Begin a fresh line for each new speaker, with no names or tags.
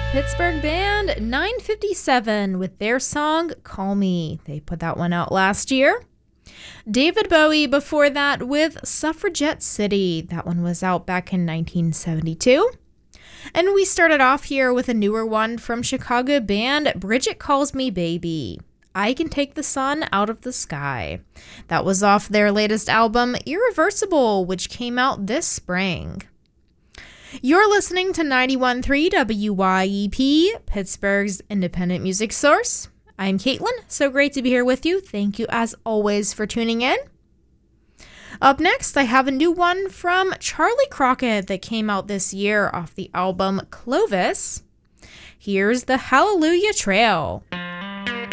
Pittsburgh band 957 with their song Call Me. They put that one out last year. David Bowie before that with Suffragette City. That one was out back in 1972. And we started off here with a newer one from Chicago band Bridget Calls Me Baby. I Can Take the Sun Out of the Sky. That was off their latest album Irreversible, which came out this spring. You're listening to 91.3 WYEP, Pittsburgh's independent music source. I'm Caitlin, so great to be here with you. Thank you as always for tuning in. Up next, I have a new one from Charlie Crockett that came out this year off the album Clovis. Here's the Hallelujah Trail.